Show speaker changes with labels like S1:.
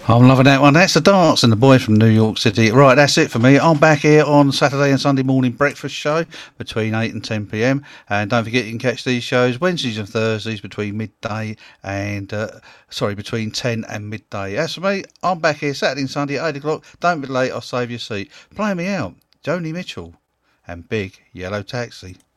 S1: I'm loving that one. That's the dance and the boy from New York City. Right, that's it for me. I'm back here on Saturday and Sunday morning breakfast show between 8 and 10 p.m. And don't forget you can catch these shows Wednesdays and Thursdays between midday and between 10 and midday. As for me, I'm back here Saturday and Sunday at 8 o'clock. Don't be late, I'll save your seat. Play me out. Joni Mitchell and Big Yellow Taxi.